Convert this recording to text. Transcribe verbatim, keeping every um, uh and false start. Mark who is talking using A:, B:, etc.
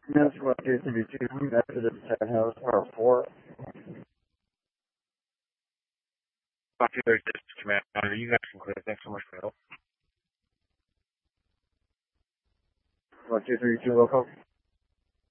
A: That's what two three two, Methodist Townhouse, Part four. Five two thirty six, Commander. You guys can clear. Thanks so much for your help. One two three two local.